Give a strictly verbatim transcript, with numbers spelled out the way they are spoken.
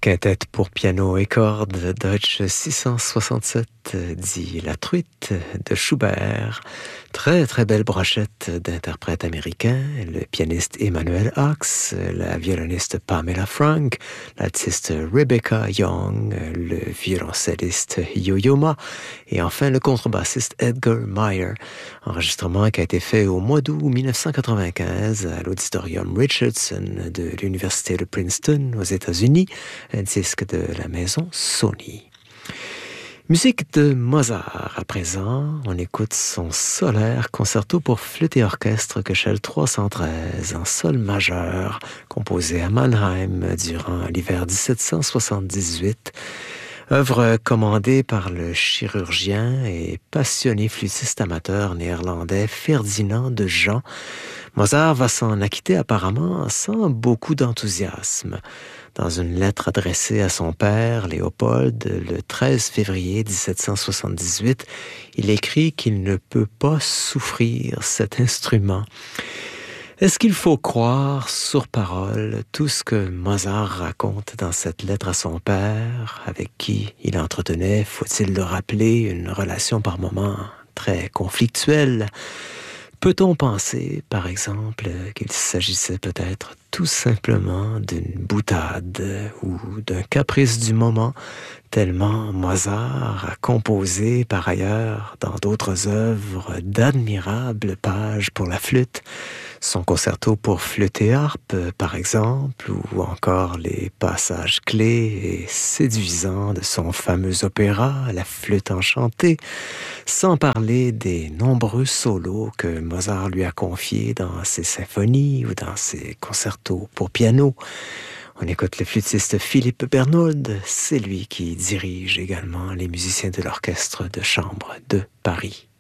Quintette pour piano et cordes, Deutsche six cent soixante-sept, dit La Truite de Schubert. Très très belle brochette d'interprètes américains, le pianiste Emmanuel Hawks, la violoniste Pamela Frank, l'artiste Rebecca Young, le violoncelliste Yo-Yo Ma et enfin le contrebassiste Edgar Meyer. Enregistrement qui a été fait au mois d'août dix-neuf cent quatre-vingt-quinze à l'auditorium Richardson de l'université de Princeton aux États-Unis, un disque de la maison Sony. Musique de Mozart à présent, on écoute son solaire concerto pour flûte et orchestre Köchel trois cent treize en sol majeur, composé à Mannheim durant l'hiver dix-sept cent soixante-dix-huit. Œuvre commandée par le chirurgien et passionné flûtiste amateur néerlandais Ferdinand de Jean. Mozart va s'en acquitter apparemment sans beaucoup d'enthousiasme. Dans une lettre adressée à son père, Léopold, le treize février dix-sept cent soixante-dix-huit, il écrit qu'il ne peut pas souffrir cet instrument. Est-ce qu'il faut croire sur parole tout ce que Mozart raconte dans cette lettre à son père, avec qui il entretenait, faut-il le rappeler, une relation par moments très conflictuelle? Peut-on penser, par exemple, qu'il s'agissait peut-être tout simplement d'une boutade ou d'un caprice du moment, tellement Mozart a composé par ailleurs dans d'autres œuvres d'admirables pages pour la flûte, son concerto pour flûte et harpe par exemple, ou encore les passages clés et séduisants de son fameux opéra, La Flûte enchantée, sans parler des nombreux solos que Mozart lui a confiés dans ses symphonies ou dans ses concertos pour piano. On écoute le flûtiste Philippe Bernold, c'est lui qui dirige également les musiciens de l'orchestre de chambre de Paris.